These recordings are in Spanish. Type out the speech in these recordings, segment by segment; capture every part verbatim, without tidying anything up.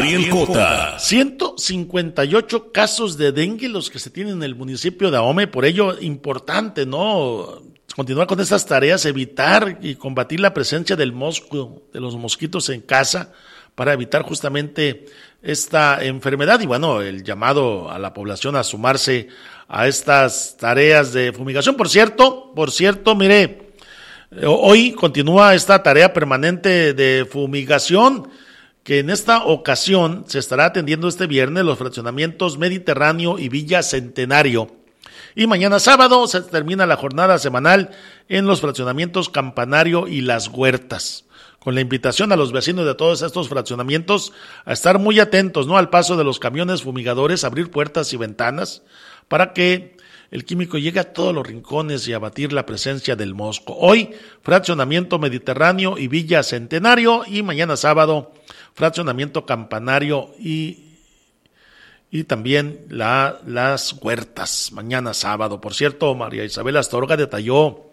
Gabriel Cota. ciento cincuenta y ocho casos de dengue los que se tienen en el municipio de Ahome, por ello importante, ¿no?, continuar con estas tareas, evitar y combatir la presencia del mosco, de los mosquitos en casa, para evitar justamente esta enfermedad. Y bueno, el llamado a la población a sumarse a estas tareas de fumigación. Por cierto, por cierto, mire, hoy continúa esta tarea permanente de fumigación, que en esta ocasión se estará atendiendo este viernes los fraccionamientos Mediterráneo y Villa Centenario. Y mañana sábado se termina la jornada semanal en los fraccionamientos Campanario y Las Huertas, con la invitación a los vecinos de todos estos fraccionamientos a estar muy atentos, ¿no?, al paso de los camiones fumigadores, abrir puertas y ventanas para que el químico llegue a todos los rincones y abatir la presencia del mosco. Hoy, fraccionamiento Mediterráneo y Villa Centenario, y mañana sábado, fraccionamiento Campanario y Y también la, Las Huertas, mañana sábado. Por cierto, María Isabel Astorga detalló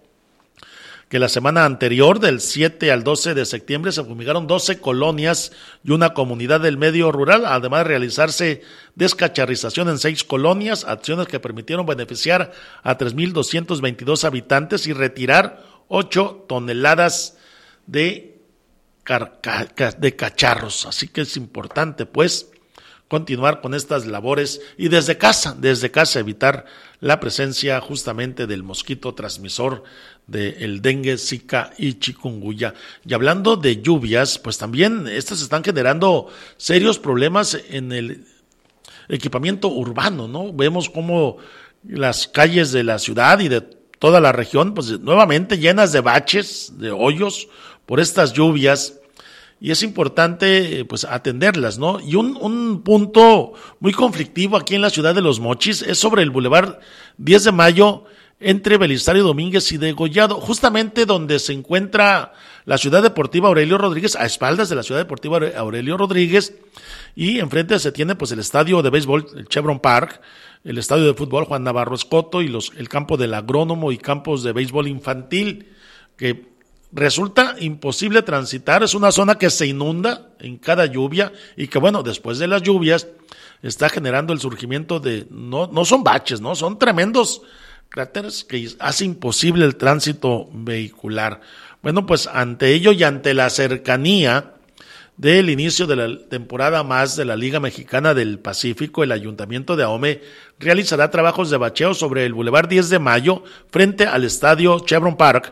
que la semana anterior, del siete al doce de septiembre, se fumigaron doce colonias y una comunidad del medio rural, además de realizarse descacharrización en seis colonias, acciones que permitieron beneficiar a tres mil doscientos veintidós habitantes y retirar ocho toneladas de, carca, de cacharros. Así que es importante, pues, continuar con estas labores y desde casa, desde casa evitar la presencia justamente del mosquito transmisor del dengue, zika y chikungunya. Y hablando de lluvias, pues también estas están generando serios problemas en el equipamiento urbano, ¿no? Vemos cómo las calles de la ciudad y de toda la región, pues nuevamente llenas de baches, de hoyos por estas lluvias. Y es importante, pues, atenderlas, ¿no? Y un, un punto muy conflictivo aquí en la ciudad de Los Mochis es sobre el Boulevard diez de mayo entre Belisario Domínguez y Degollado, justamente donde se encuentra la Ciudad Deportiva Aurelio Rodríguez, a espaldas de la Ciudad Deportiva Aurelio Rodríguez, y enfrente se tiene, pues, el estadio de béisbol, el Chevron Park, el estadio de fútbol Juan Navarro Escoto y los, el campo del Agrónomo y campos de béisbol infantil, que resulta imposible transitar. Es una zona que se inunda en cada lluvia y que, bueno, después de las lluvias está generando el surgimiento de, no, no son baches, no, son tremendos cráteres que hace imposible el tránsito vehicular. Bueno, pues ante ello y ante la cercanía del inicio de la temporada más de la Liga Mexicana del Pacífico, el Ayuntamiento de Ahome realizará trabajos de bacheo sobre el Boulevard diez de mayo frente al estadio Chevron Park.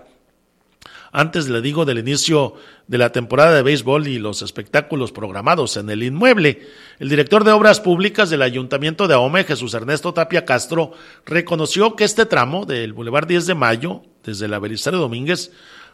Antes, le digo, del inicio de la temporada de béisbol y los espectáculos programados en el inmueble. El director de Obras Públicas del Ayuntamiento de Ahome, Jesús Ernesto Tapia Castro, reconoció que este tramo del Boulevard diez de mayo, desde la Belisario Domínguez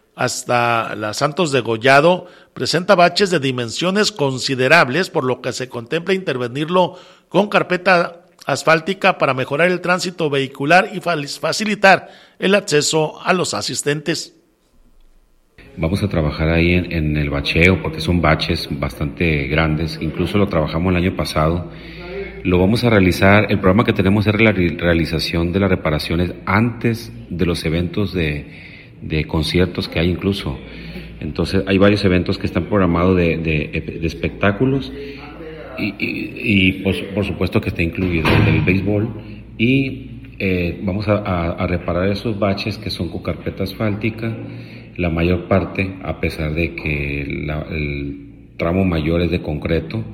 hasta la Santos Degollado, presenta baches de dimensiones considerables, por lo que se contempla intervenirlo con carpeta asfáltica para mejorar el tránsito vehicular y facilitar el acceso a los asistentes. Vamos a trabajar ahí en, en el bacheo, porque son baches bastante grandes, incluso lo trabajamos el año pasado. Lo vamos a realizar, el programa que tenemos es la realización de las reparaciones antes de los eventos de, de conciertos que hay incluso. Entonces hay varios eventos que están programados de, de, de espectáculos y, y, y por, por supuesto que está incluido el del béisbol y eh, vamos a, a, a reparar esos baches que son con carpeta asfáltica. La mayor parte, a pesar de que la, el tramo mayor es de concreto.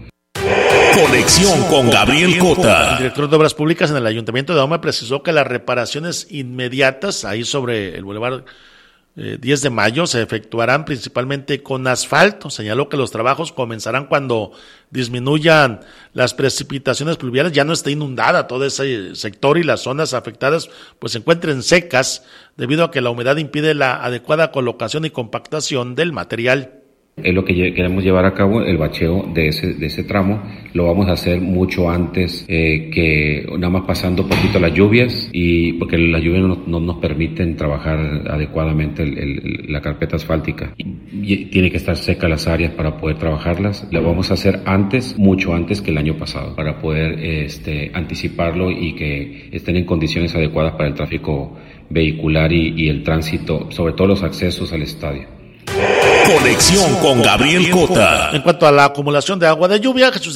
Conexión con Gabriel Cota. El director de Obras Públicas en el Ayuntamiento de Ahome precisó que las reparaciones inmediatas ahí sobre el Boulevard eh, diez de mayo se efectuarán principalmente con asfalto. Señaló que los trabajos comenzarán cuando disminuyan las precipitaciones pluviales, ya no esté inundada todo ese sector y las zonas afectadas pues se encuentren secas debido a que la humedad impide la adecuada colocación y compactación del material. Es lo que queremos llevar a cabo, el bacheo de ese, de ese tramo. Lo vamos a hacer mucho antes eh, que nada más pasando poquito las lluvias, y porque las lluvias no, no nos permiten trabajar adecuadamente el, el, la carpeta asfáltica. Y, y tiene que estar seca las áreas para poder trabajarlas. Lo vamos a hacer antes, mucho antes que el año pasado, para poder este, anticiparlo y que estén en condiciones adecuadas para el tráfico vehicular y, y el tránsito, sobre todo los accesos al estadio. Conexión con Gabriel Cota. En cuanto a la acumulación de agua de lluvia, Jesús